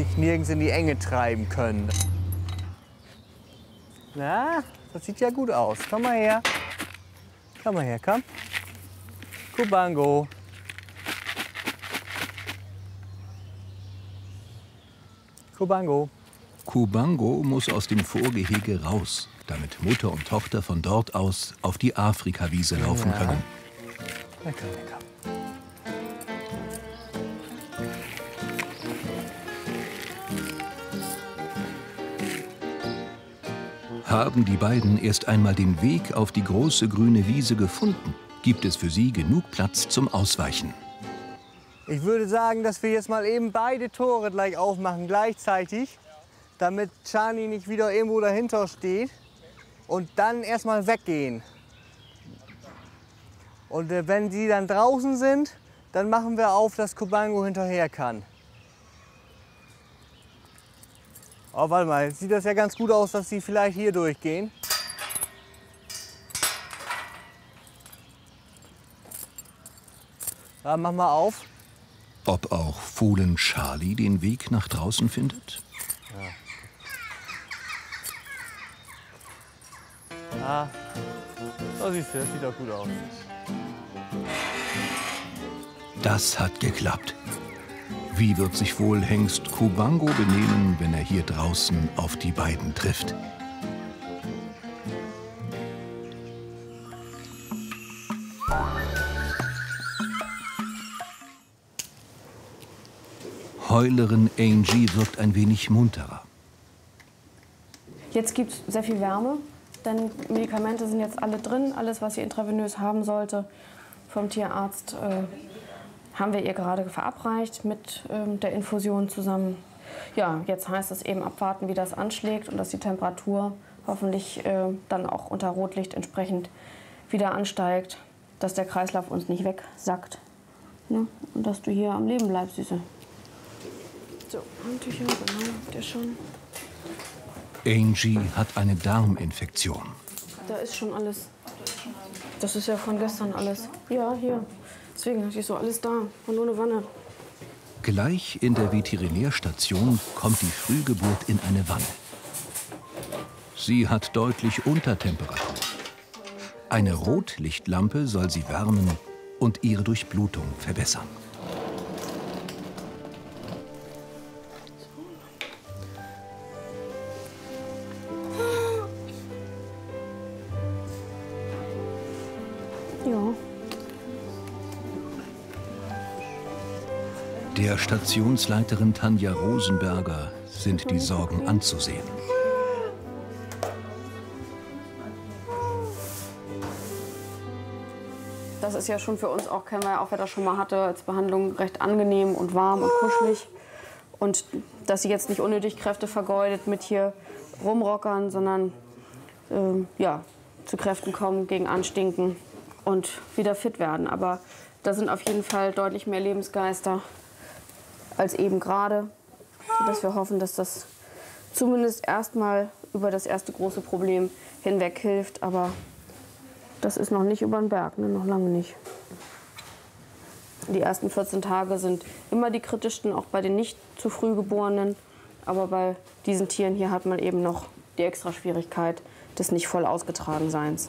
sich nirgends in die Enge treiben können. Na, das sieht ja gut aus. Komm mal her. Komm mal her, komm. Kubango. Kubango. Kubango muss aus dem Vorgehege raus, damit Mutter und Tochter von dort aus auf die Afrikawiese laufen können. Na komm, na komm. Haben die beiden erst einmal den Weg auf die große grüne Wiese gefunden, gibt es für sie genug Platz zum Ausweichen. Ich würde sagen, dass wir jetzt mal eben beide Tore gleich aufmachen, gleichzeitig, damit Charlie nicht wieder irgendwo dahinter steht und dann erstmal weggehen. Und wenn sie dann draußen sind, dann machen wir auf, dass Kubango hinterher kann. Oh, warte mal, sieht das ja ganz gut aus, dass sie vielleicht hier durchgehen. Ja, mach mal auf. Ob auch Fohlen Charlie den Weg nach draußen findet? Ja. So siehst du, das sieht doch gut aus. Das hat geklappt. Wie wird sich wohl Hengst Kubango benehmen, wenn er hier draußen auf die beiden trifft? Heulerin Angie wirkt ein wenig munterer. Jetzt gibt es sehr viel Wärme, denn Medikamente sind jetzt alle drin. Alles, was sie intravenös haben sollte, vom Tierarzt haben wir ihr gerade verabreicht mit der Infusion zusammen. Ja, jetzt heißt es eben abwarten, wie das anschlägt und dass die Temperatur hoffentlich dann auch unter Rotlicht entsprechend wieder ansteigt, dass der Kreislauf uns nicht wegsackt, ne? Und dass du hier am Leben bleibst, Süße. So, Handtücher, genau, habt ihr schon. Angie hat eine Darminfektion. Da ist schon alles. Das ist ja von gestern alles. Ja, hier. Deswegen hatte ich so alles da und nur eine Wanne. Gleich in der Veterinärstation kommt die Frühgeburt in eine Wanne. Sie hat deutlich Untertemperatur. Eine Rotlichtlampe soll sie wärmen und ihre Durchblutung verbessern. Ja. Der Stationsleiterin Tanja Rosenberger sind die Sorgen anzusehen. Das ist ja schon für uns auch, kennen wir ja auch, wer das schon mal hatte, als Behandlung recht angenehm und warm und kuschelig. Und dass sie jetzt nicht unnötig Kräfte vergeudet mit hier rumrockern, sondern ja, zu Kräften kommen, gegen Anstinken und wieder fit werden. Aber da sind auf jeden Fall deutlich mehr Lebensgeister als eben gerade, sodass wir hoffen, dass das zumindest erstmal über das erste große Problem hinweg hilft. Aber das ist noch nicht über den Berg, ne? Noch lange nicht. Die ersten 14 Tage sind immer die kritischsten, auch bei den nicht zu früh Geborenen. Aber bei diesen Tieren hier hat man eben noch die extra Schwierigkeit des nicht voll Ausgetragenseins.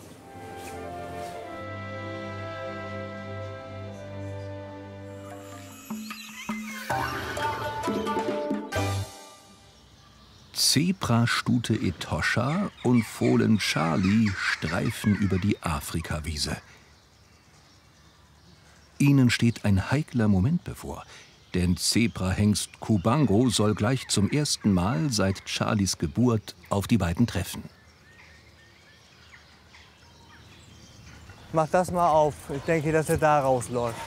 Zebrastute Etosha und Fohlen Charlie streifen über die Afrikawiese. Ihnen steht ein heikler Moment bevor, denn Zebrahengst Kubango soll gleich zum ersten Mal seit Charlies Geburt auf die beiden treffen. Mach das mal auf. Ich denke, dass er da rausläuft.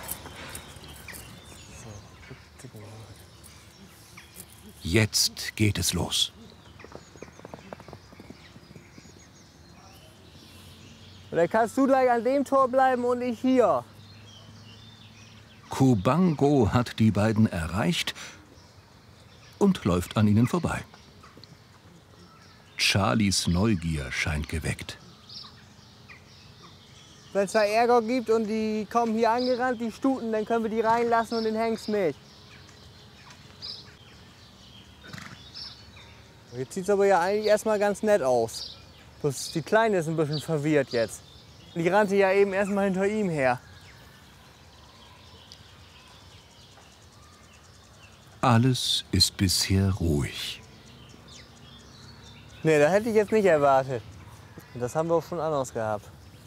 Jetzt geht es los. Oder kannst du gleich an dem Tor bleiben und ich hier? Kubango hat die beiden erreicht und läuft an ihnen vorbei. Charlies Neugier scheint geweckt. Wenn es da Ärger gibt und die kommen hier angerannt, die Stuten, dann können wir die reinlassen und den Hengst mit. Jetzt sieht es aber ja eigentlich erstmal ganz nett aus. Bloß die Kleine ist ein bisschen verwirrt jetzt. Die rannte ja eben erstmal hinter ihm her. Alles ist bisher ruhig. Nee, das hätte ich jetzt nicht erwartet. Das haben wir auch schon anders gehabt.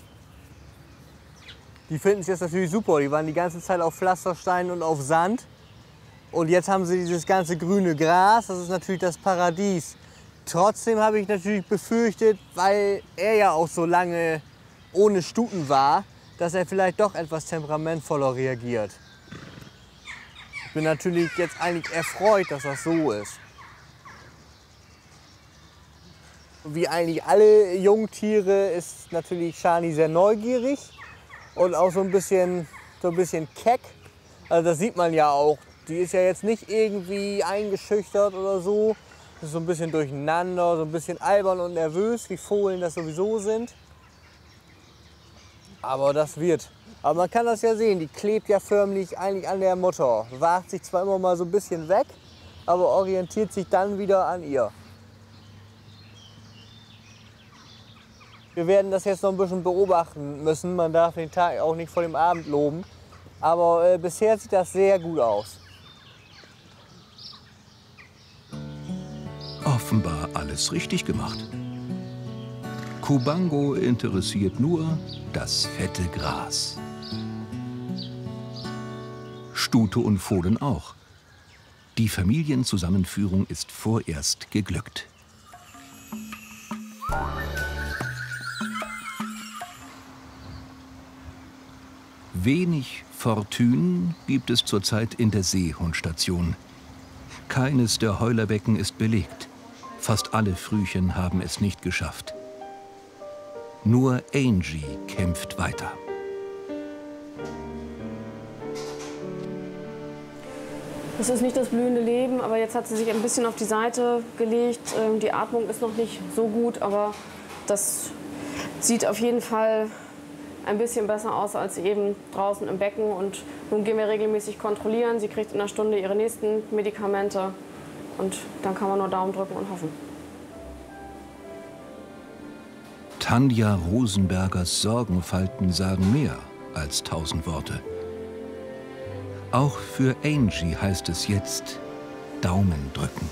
Die finden es jetzt natürlich super. Die waren die ganze Zeit auf Pflasterstein und auf Sand. Und jetzt haben sie dieses ganze grüne Gras. Das ist natürlich das Paradies. Trotzdem habe ich natürlich befürchtet, weil er ja auch so lange ohne Stuten war, dass er vielleicht doch etwas temperamentvoller reagiert. Ich bin natürlich jetzt eigentlich erfreut, dass das so ist. Wie eigentlich alle Jungtiere ist natürlich Shani sehr neugierig und auch so ein bisschen keck. Also das sieht man ja auch. Die ist ja jetzt nicht irgendwie eingeschüchtert oder so. Das ist so ein bisschen durcheinander, so ein bisschen albern und nervös, wie Fohlen das sowieso sind. Aber das wird. Aber man kann das ja sehen, die klebt ja förmlich eigentlich an der Mutter. Wagt sich zwar immer mal so ein bisschen weg, aber orientiert sich dann wieder an ihr. Wir werden das jetzt noch ein bisschen beobachten müssen. Man darf den Tag auch nicht vor dem Abend loben. Aber bisher sieht das sehr gut aus. Offenbar alles richtig gemacht. Kubango interessiert nur das fette Gras. Stute und Fohlen auch. Die Familienzusammenführung ist vorerst geglückt. Wenig Fortune gibt es zurzeit in der Seehundstation. Keines der Heulerbecken ist belegt. Fast alle Frühchen haben es nicht geschafft. Nur Angie kämpft weiter. Es ist nicht das blühende Leben, aber jetzt hat sie sich ein bisschen auf die Seite gelegt. Die Atmung ist noch nicht so gut, aber das sieht auf jeden Fall ein bisschen besser aus als eben draußen im Becken. Und nun gehen wir regelmäßig kontrollieren. Sie kriegt in einer Stunde ihre nächsten Medikamente. Und dann kann man nur Daumen drücken und hoffen. Tanja Rosenbergers Sorgenfalten sagen mehr als 1000 Worte. Auch für Angie heißt es jetzt Daumen drücken.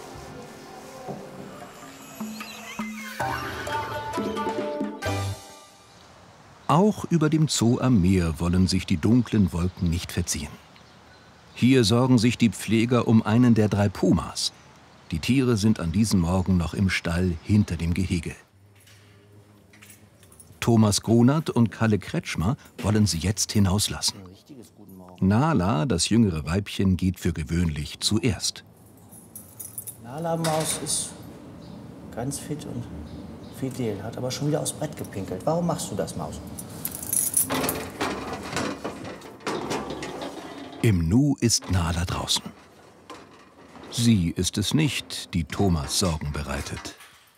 Auch über dem Zoo am Meer wollen sich die dunklen Wolken nicht verziehen. Hier sorgen sich die Pfleger um einen der 3 Pumas. Die Tiere sind an diesem Morgen noch im Stall hinter dem Gehege. Thomas Grunert und Kalle Kretschmer wollen sie jetzt hinauslassen. Nala, das jüngere Weibchen, geht für gewöhnlich zuerst. Nala Maus ist ganz fit und fidel, hat aber schon wieder aufs Brett gepinkelt. Warum machst du das, Maus? Im Nu ist Nala draußen. Sie ist es nicht, die Thomas Sorgen bereitet.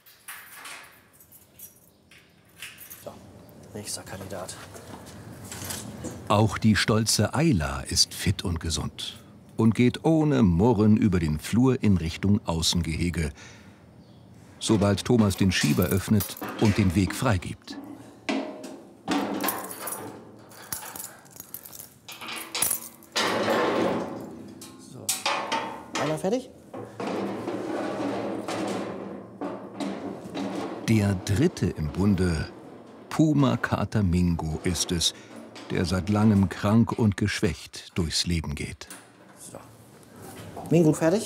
So, nächster Kandidat. Auch die stolze Ayla ist fit und gesund und geht ohne Murren über den Flur in Richtung Außengehege, sobald Thomas den Schieber öffnet und den Weg freigibt. So, Ayla fertig? Der dritte im Bunde, Puma Kater Mingo, ist es, der seit langem krank und geschwächt durchs Leben geht. So. Mingo, fertig?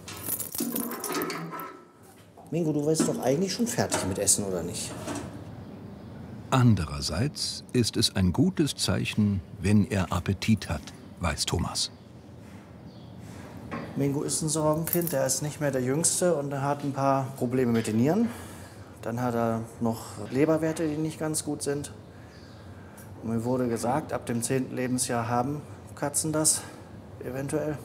Mingo, du weißt doch eigentlich schon fertig mit Essen, oder nicht? Andererseits ist es ein gutes Zeichen, wenn er Appetit hat, weiß Thomas. Mingo ist ein Sorgenkind, der ist nicht mehr der Jüngste und er hat ein paar Probleme mit den Nieren. Dann hat er noch Leberwerte, die nicht ganz gut sind. Und mir wurde gesagt, ab dem 10. Lebensjahr haben Katzen das eventuell.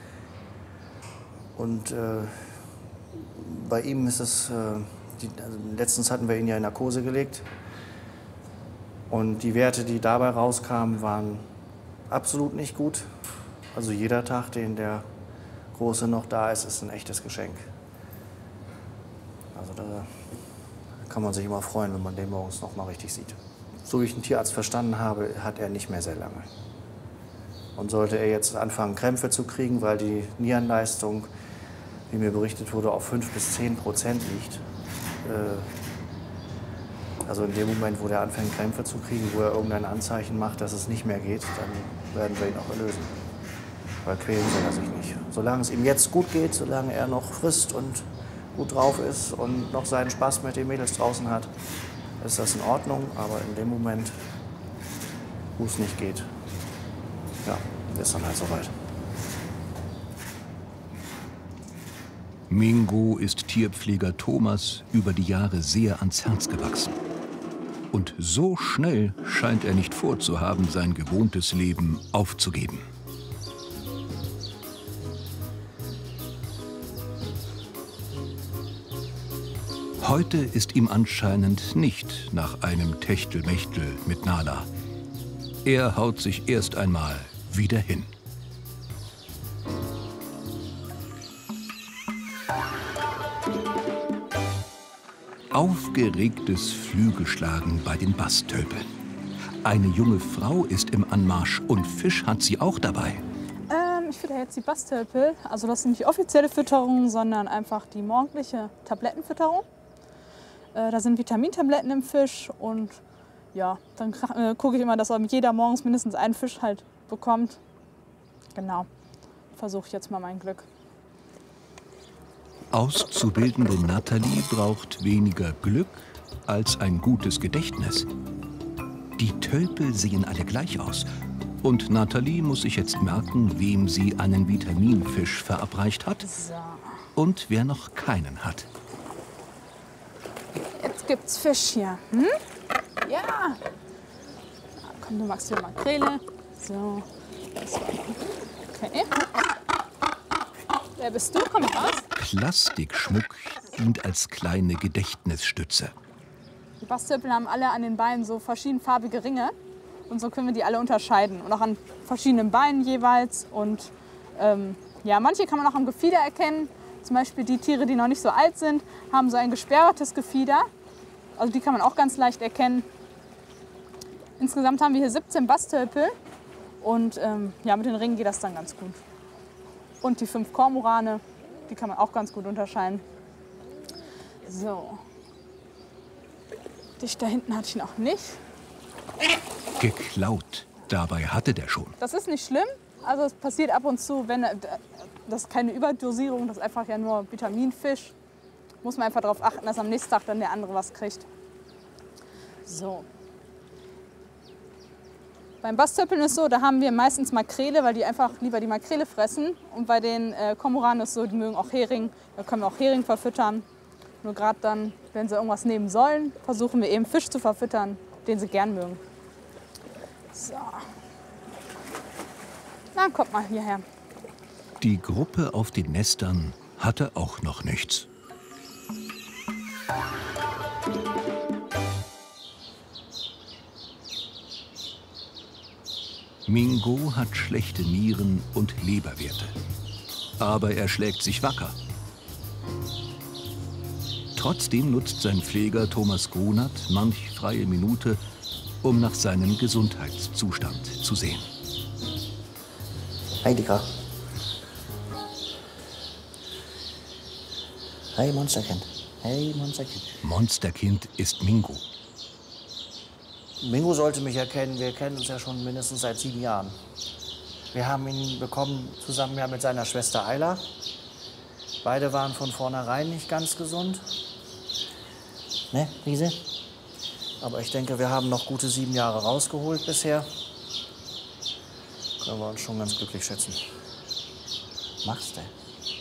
Und bei ihm ist es, letztens hatten wir ihn ja in Narkose gelegt. Und die Werte, die dabei rauskamen, waren absolut nicht gut. Also jeder Tag, den der Große noch da ist, ist ein echtes Geschenk. Also da kann man sich immer freuen, wenn man den morgens noch mal richtig sieht. So wie ich den Tierarzt verstanden habe, hat er nicht mehr sehr lange. Und sollte er jetzt anfangen, Krämpfe zu kriegen, weil die Nierenleistung, wie mir berichtet wurde, auf 5 bis 10% liegt, also in dem Moment, wo der anfängt, Krämpfe zu kriegen, wo er irgendein Anzeichen macht, dass es nicht mehr geht, dann werden wir ihn auch erlösen. Weil quälen soll er sich nicht. Solange es ihm jetzt gut geht, solange er noch frisst und gut drauf ist und noch seinen Spaß mit den Mädels draußen hat, ist das in Ordnung. Aber in dem Moment, wo es nicht geht, ja, ist dann halt soweit. Mingo ist Tierpfleger Thomas über die Jahre sehr ans Herz gewachsen. Und so schnell scheint er nicht vorzuhaben, sein gewohntes Leben aufzugeben. Heute ist ihm anscheinend nicht nach einem Techtelmechtel mit Nala. Er haut sich erst einmal wieder hin. Aufgeregtes Flügelschlagen bei den Bastölpeln. Eine junge Frau ist im Anmarsch und Fisch hat sie auch dabei. Ich fütter jetzt die Bastölpel. Also das ist nicht die offizielle Fütterung, sondern einfach die morgendliche Tablettenfütterung. Da sind Vitamintabletten im Fisch und ja, dann gucke ich immer, dass jeder morgens mindestens einen Fisch halt bekommt. Genau, versuche ich jetzt mal mein Glück. Auszubildende Nathalie braucht weniger Glück als ein gutes Gedächtnis. Die Tölpel sehen alle gleich aus. Und Nathalie muss sich jetzt merken, wem sie einen Vitaminfisch verabreicht hat So, und wer noch keinen hat. jetzt gibt's Fisch hier. Hm? Ja. Na, komm, du magst hier Makrele. So. Das war okay. Wer bist du? Komm raus. Plastikschmuck dient als kleine Gedächtnisstütze. Die Bastölpel haben alle an den Beinen so verschiedenfarbige Ringe. Und so können wir die alle unterscheiden. Und auch an verschiedenen Beinen jeweils. Und ja, manche kann man auch am Gefieder erkennen. Zum Beispiel die Tiere, die noch nicht so alt sind, haben so ein gesperrtes Gefieder. Also die kann man auch ganz leicht erkennen. Insgesamt haben wir hier 17 Bastölpel. Und ja, mit den Ringen geht das dann ganz gut. Und die 5 Kormorane, die kann man auch ganz gut unterscheiden. So. Dich da hinten hatte ich noch nicht. Geklaut. Dabei hatte der schon. Das ist nicht schlimm. Also es passiert ab und zu, wenn das ist keine Überdosierung, das ist einfach ja nur Vitaminfisch. Muss man einfach darauf achten, dass am nächsten Tag dann der andere was kriegt. So. Beim Bastölpeln ist es so, da haben wir meistens Makrele, weil die einfach lieber die Makrele fressen. Und bei den Kormoranen ist es so, die mögen auch Hering. Da können wir auch Hering verfüttern. Nur gerade dann, wenn sie irgendwas nehmen sollen, versuchen wir eben Fisch zu verfüttern, den sie gern mögen. So. Na, kommt mal hierher. Die Gruppe auf den Nestern hatte auch noch nichts. Mingo hat schlechte Nieren- und Leberwerte. Aber er schlägt sich wacker. Trotzdem nutzt sein Pfleger Thomas Grunert manch freie Minute, um nach seinem Gesundheitszustand zu sehen. Hi, Dicker. Hey, Monsterkind. Hey, Monsterkind. Monsterkind ist Mingo. Mingo sollte mich erkennen. Wir kennen uns ja schon mindestens seit 7 Jahren. Wir haben ihn bekommen zusammen ja mit seiner Schwester Ayla. Beide waren von vornherein nicht ganz gesund. Ne, Riese? Aber ich denke, wir haben noch gute 7 Jahre rausgeholt bisher. Können wir uns schon ganz glücklich schätzen. Machst du?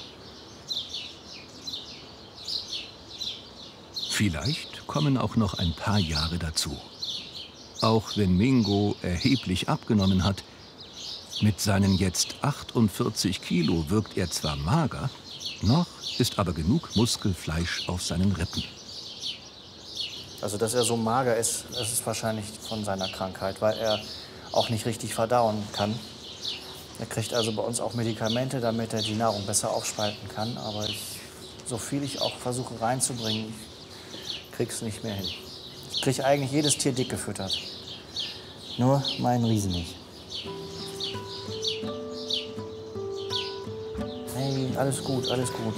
Vielleicht kommen auch noch ein paar Jahre dazu. Auch wenn Mingo erheblich abgenommen hat, mit seinen jetzt 48 Kilo wirkt er zwar mager, noch ist aber genug Muskelfleisch auf seinen Rippen. Also, dass er so mager ist, das ist wahrscheinlich von seiner Krankheit, weil er auch nicht richtig verdauen kann. Er kriegt also bei uns auch Medikamente, damit er die Nahrung besser aufspalten kann. Aber so viel ich auch versuche reinzubringen, ich krieg's nicht mehr hin. Ich kriege eigentlich jedes Tier dick gefüttert. Nur meinen Riesen nicht. Hey, alles gut, alles gut.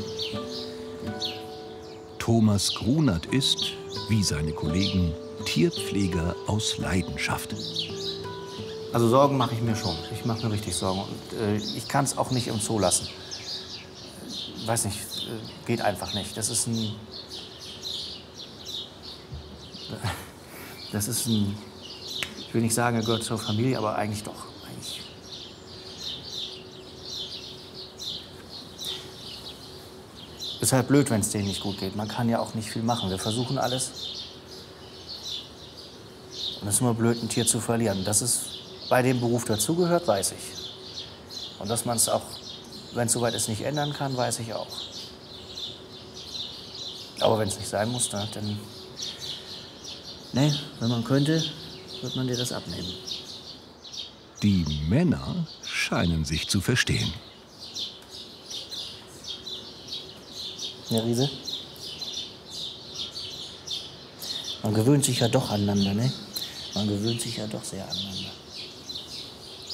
Thomas Grunert ist, wie seine Kollegen, Tierpfleger aus Leidenschaft. Also Sorgen mache ich mir schon. Ich mache mir richtig Sorgen. Und ich kann es auch nicht im Zoo lassen. Weiß nicht, geht einfach nicht. Das ist ein, ich will nicht sagen, er gehört zur Familie, aber eigentlich doch. Eigentlich. Ist halt blöd, wenn es denen nicht gut geht. Man kann ja auch nicht viel machen. Wir versuchen alles. Und es ist immer blöd, ein Tier zu verlieren. Dass es bei dem Beruf dazugehört, weiß ich. Und dass man es auch, wenn es soweit ist, nicht ändern kann, weiß ich auch. Aber wenn es nicht sein muss, dann... Nee, wenn man könnte, wird man dir das abnehmen. Die Männer scheinen sich zu verstehen. Ja, Riese? Man gewöhnt sich ja doch aneinander, ne? Man gewöhnt sich ja doch sehr aneinander.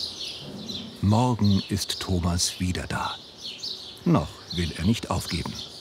Morgen ist Thomas wieder da. Noch will er nicht aufgeben.